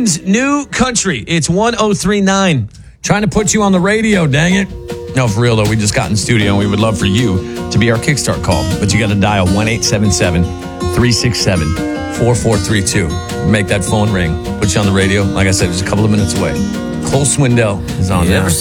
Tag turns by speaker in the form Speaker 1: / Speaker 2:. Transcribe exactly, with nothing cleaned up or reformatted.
Speaker 1: Sweden's new country. It's one oh three nine.
Speaker 2: Trying to put you on the radio, dang it. No, for real, though, we just got in the studio, and we would love for you to be our Kickstart call. But you got to dial one eight seven seven, three six seven, four four three two. Make that phone ring. Put you on the radio. Like I said, just a couple of minutes away. Cole Swindell is on
Speaker 3: You
Speaker 2: now.
Speaker 3: ever